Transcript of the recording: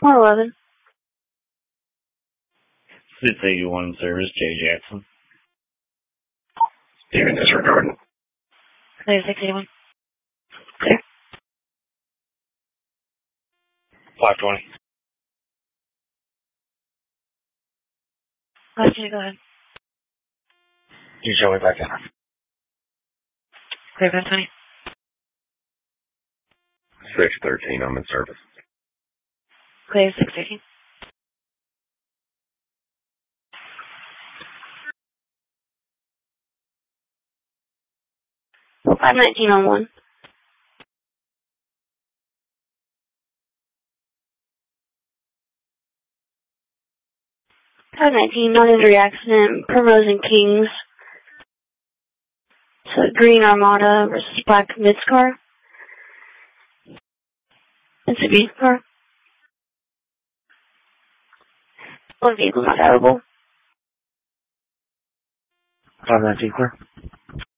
411. 681 service, J. Jackson. Steven, disregard. Clear 681. Clear. 520. Go ahead. You show me back in. Clear 520. 613, I'm in service. Clear 613. Well, 519 on 1. Non-injury accident, Primrose and Kings. So green Armada versus black Mids car. Mitsubishi car. One vehicle not available. 519, clear.